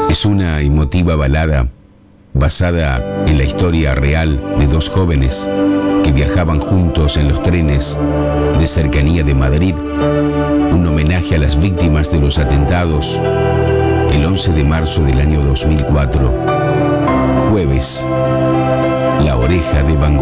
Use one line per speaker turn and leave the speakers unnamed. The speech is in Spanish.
Es una emotiva balada basada en la historia real de dos jóvenes que viajaban juntos en los trenes de cercanía de Madrid, un homenaje a las víctimas de los atentados el 11 de marzo del año 2004. Jueves, La Oreja de Van Gogh.